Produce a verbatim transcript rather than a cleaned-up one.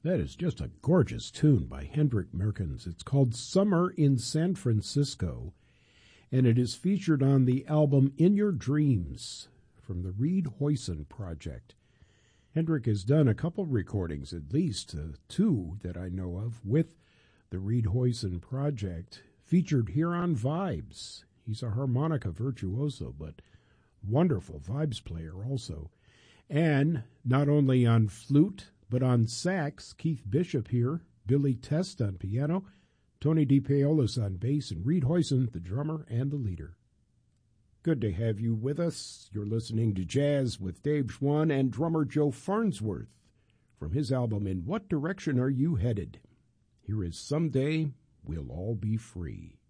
That is just a gorgeous tune by Hendrik Merkens. It's called Summer in San Francisco, and it is featured on the album In Your Dreams from the Reed Hoyson Project. Hendrik has done a couple recordings, at least uh, two that I know of, with the Reed Hoyson Project, featured here on Vibes. He's a harmonica virtuoso, but wonderful vibes player also. And not only on flute, but on sax, Keith Bishop here, Billy Test on piano, Tony DePaolis on bass, and Reed Hoyson, the drummer and the leader. Good to have you with us. You're listening to Jazz with Dave Schwann and drummer Joe Farnsworth from his album In What Direction Are You Headed? Here is Someday We'll All Be Free.